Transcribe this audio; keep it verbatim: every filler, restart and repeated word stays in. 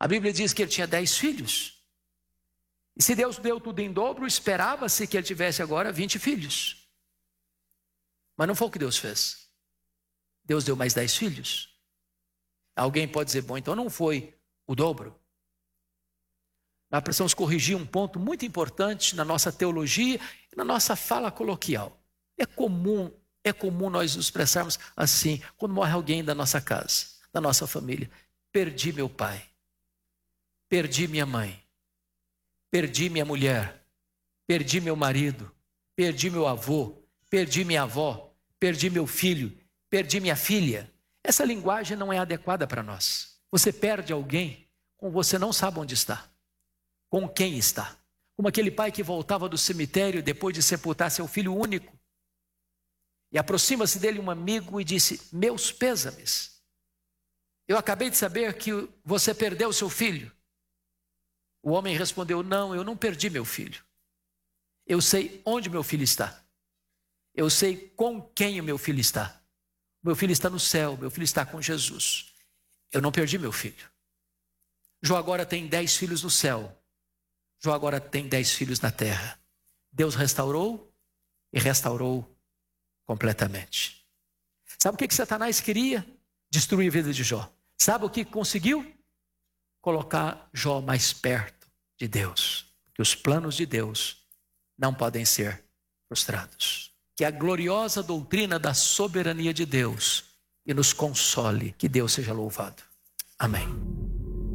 A Bíblia diz que ele tinha dez filhos. E se Deus deu tudo em dobro, esperava-se que ele tivesse agora vinte filhos. Mas não foi o que Deus fez. Deus deu mais dez filhos. Alguém pode dizer, bom, então não foi o dobro. Nós precisamos corrigir um ponto muito importante na nossa teologia e na nossa fala coloquial. É comum, é comum nós nos expressarmos assim, quando morre alguém da nossa casa, da nossa família. Perdi meu pai, perdi minha mãe, perdi minha mulher, perdi meu marido, perdi meu avô, perdi minha avó, perdi meu filho, perdi minha filha. Essa linguagem não é adequada para nós. Você perde alguém com você não sabe onde está, com quem está. Como aquele pai que voltava do cemitério depois de sepultar seu filho único. E aproxima-se dele um amigo e disse, meus pêsames. Eu acabei de saber que você perdeu seu filho. O homem respondeu, não, eu não perdi meu filho. Eu sei onde meu filho está. Eu sei com quem o meu filho está. Meu filho está no céu, meu filho está com Jesus. Eu não perdi meu filho. Jó agora tem dez filhos no céu. Jó agora tem dez filhos na terra. Deus restaurou e restaurou completamente. Sabe o que que Satanás queria? Destruir a vida de Jó. Sabe o que conseguiu? Colocar Jó mais perto de Deus. Porque os planos de Deus não podem ser frustrados. Que a gloriosa doutrina da soberania de Deus e nos console. Que Deus seja louvado. Amém.